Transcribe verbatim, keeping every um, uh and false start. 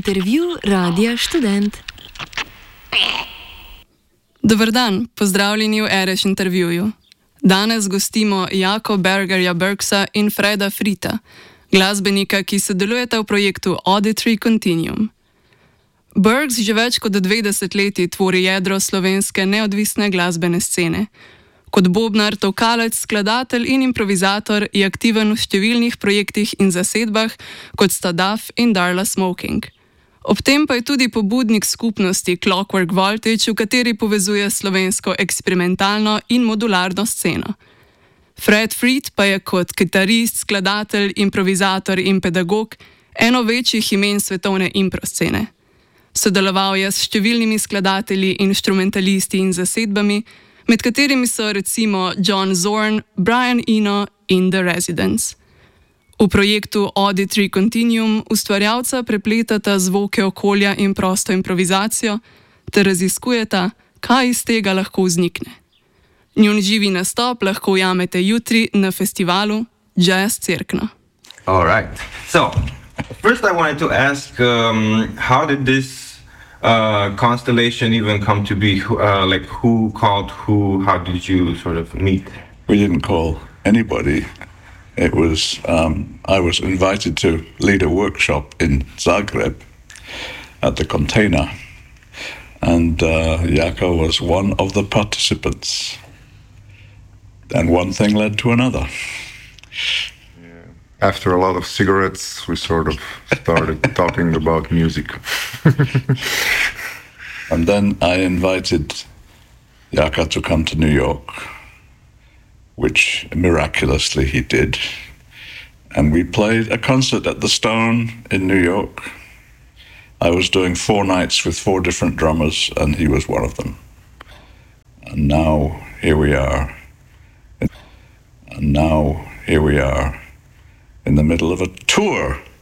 Intervju Radia Študent. Dober dan, pozdravljeni v Ereš intervjuju. Danes gostimo Jako Bergerja Burksa in Freda Frita, glasbenika, ki sodelujeta v projektu Auditory Continuum. Burks že več kot dve desetletji tvori jedro slovenske neodvisne glasbene scene. Kot bobnar, tolkalec, skladatelj in improvizator je aktiven v številnih projektih in zasedbah, kot sta Duff in Darla Smoking. Ob tem pa je tudi pobudnik skupnosti Clockwork Voltage, v kateri povezuje slovensko eksperimentalno in modularno sceno. Fred Frit pa je kot kitarist, skladatelj, improvizator in pedagog eno večjih imen svetovne improscene. Sodeloval je s številnimi skladatelji, inštrumentalisti in zasedbami, med katerimi so recimo John Zorn, Brian Eno in The Residents. V projektu Auditory Continuum ustvarjalca prepletata zvoke okolja in prosto improvizacijo ter raziskujeta, kaj iz tega lahko vznikne. Njun živi nastop lahko ujamete jutri na festivalu Jazz Cerkno. All right. So, first I wanted to ask, um, how did this uh, constellation even come to be? Uh, like, who called who? How did you sort of meet? We didn't call anybody. It was, um, I was invited to lead a workshop in Zagreb at the Container, and uh, Jako was one of the participants. And one thing led to another. Yeah. After a lot of cigarettes, we sort of started talking about music. And then I invited Jako to come to New York, which miraculously he did. And we played a concert at the Stone in New York. I was doing four nights with four different drummers, and he was one of them. And now here we are. And now here we are in the middle of a tour